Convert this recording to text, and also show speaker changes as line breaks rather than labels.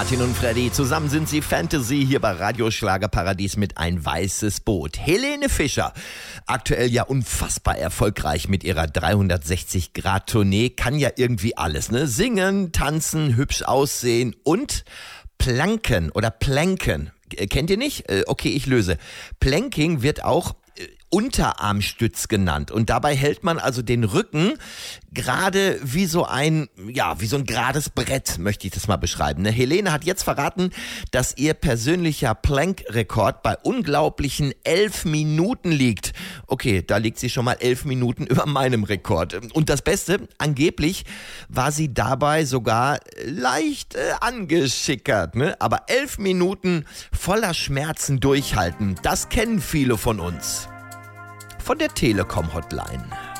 Martin und Freddy, zusammen sind sie Fantasy hier bei Radio Schlagerparadies mit Ein weißes Boot. Helene Fischer, aktuell ja unfassbar erfolgreich mit ihrer 360-Grad-Tournee, kann ja irgendwie alles, ne? Singen, tanzen, hübsch aussehen und Planken oder Planken. Kennt ihr nicht? Okay, ich löse. Planking wird auch Unterarmstütz genannt und dabei hält man also den Rücken gerade wie so ein gerades Brett, möchte ich das mal beschreiben. Helene hat jetzt verraten, dass ihr persönlicher Plank-Rekord bei unglaublichen 11 Minuten liegt. Okay, da liegt sie schon mal 11 Minuten über meinem Rekord. Und das Beste, angeblich war sie dabei sogar leicht angeschickert, ne? Aber 11 Minuten voller Schmerzen durchhalten, das kennen viele von uns. Von der Telekom Hotline.